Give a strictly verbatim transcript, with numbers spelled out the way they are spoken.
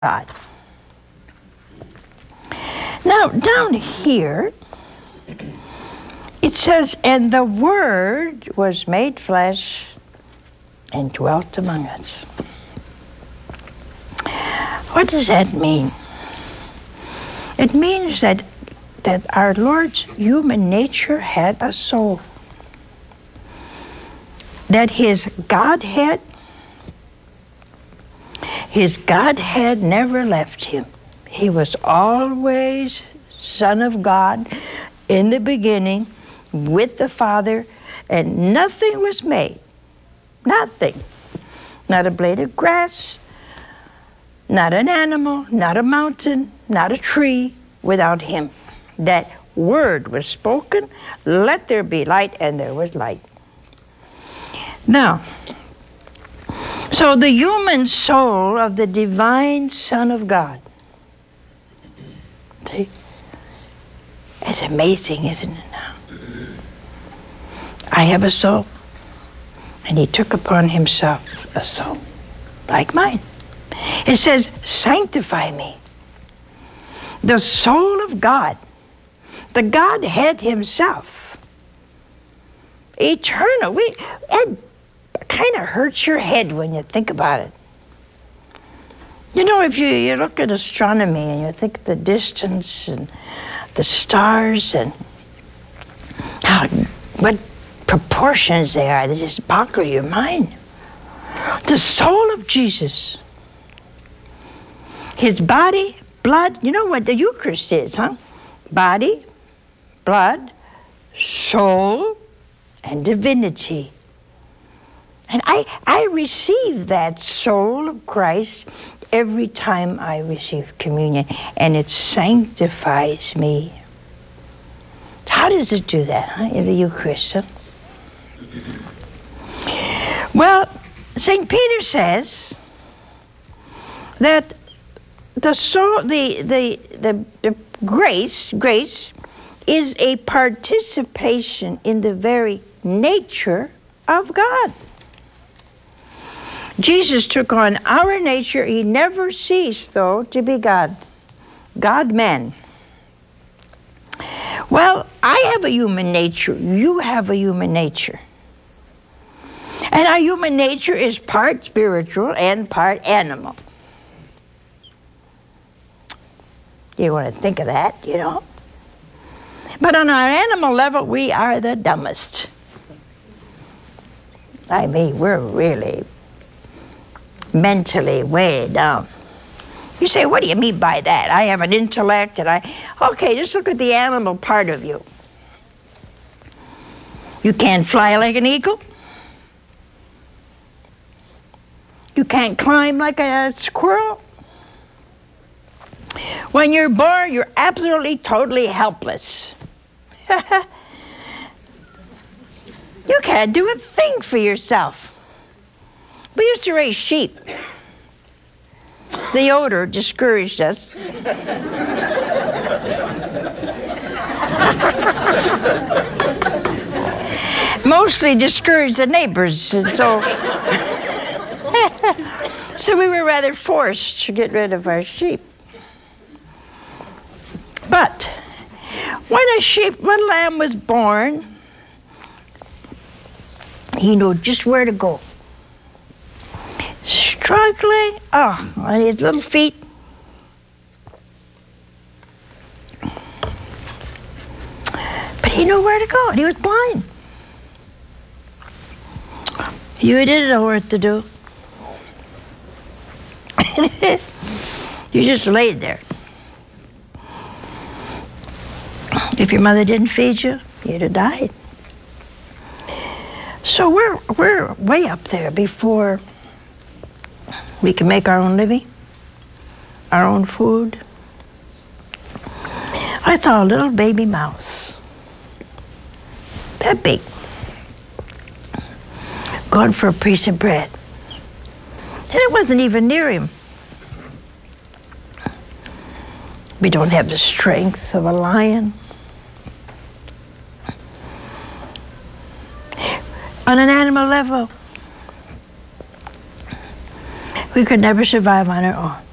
God. Now, down here, it says, and the Word was made flesh and dwelt among us. What does that mean? It means that, that our Lord's human nature had a soul. That his Godhead, his Godhead never left him. He was always Son of God in the beginning with the Father, and nothing was made. Nothing. Not a blade of grass, not an animal, not a mountain, not a tree without him. That word was spoken, let there be light, and there was light. Now, so the human soul of the divine Son of God. See? It's amazing, isn't it now? I have a soul, and he took upon himself a soul like mine. It says, sanctify me. The soul of God, the Godhead himself, eternal. We, it kind of hurts your head when you think about it. You know, if you, you look at astronomy and you think the distance and the stars and how, what proportions they are, they just boggle your mind. The soul of Jesus, his body, blood, you know what the Eucharist is, huh? Body, blood, soul, and divinity. And I, I receive that soul of Christ every time I receive communion, and it sanctifies me. How does it do that, huh, in the Eucharist? Huh? Well, Saint Peter says that the soul, the, the, the, the grace, grace is a participation in the very nature of God. Jesus took on our nature. He never ceased, though, to be God. God-man. Well, I have a human nature. You have a human nature. And our human nature is part spiritual and part animal. You want to think of that, you know? But on our animal level, we are the dumbest. I mean, we're really mentally way down. You say, what do you mean by that? I have an intellect and I... Okay, just look at the animal part of you. You can't fly like an eagle. You can't climb like a squirrel. When you're born, you're absolutely, totally helpless. You can't do a thing for yourself. We used to raise sheep. The odor discouraged us. Mostly discouraged the neighbors, and so so we were rather forced to get rid of our sheep. But when a sheep, when lamb was born, he knew just where to go. Struggling, oh, on his little feet. But he knew where to go, and he was blind. You didn't know what to do. You just laid there. If your mother didn't feed you, you'd have died. So we're, we're way up there before we can make our own living, our own food. I saw a little baby mouse, that big, going for a piece of bread. And it wasn't even near him. We don't have the strength of a lion. On an animal level, we could never survive on our own.